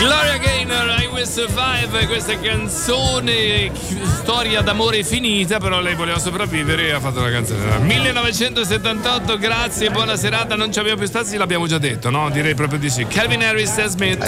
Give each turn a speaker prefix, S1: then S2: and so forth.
S1: Gloria Gaynor, I Will Survive, questa canzone, storia d'amore finita, però lei voleva sopravvivere e ha fatto la canzone. 1978, grazie, buona serata, non ci abbiamo più stati, l'abbiamo già detto, no? Direi proprio di sì. Calvin Harris e Smith.